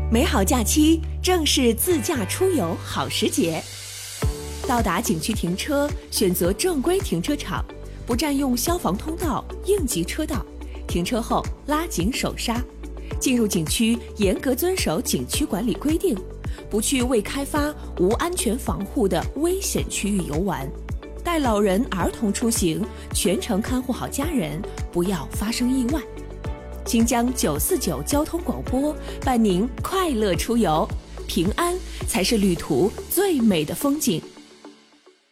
美好假期正是自驾出游好时节。到达景区停车，选择正规停车场，不占用消防通道、应急车道。停车后拉紧手刹。进入景区严格遵守景区管理规定，不去未开发、无安全防护的危险区域游玩。带老人、儿童出行，全程看护好家人，不要发生意外。请将949交通广播伴您快乐出游，平安才是旅途最美的风景。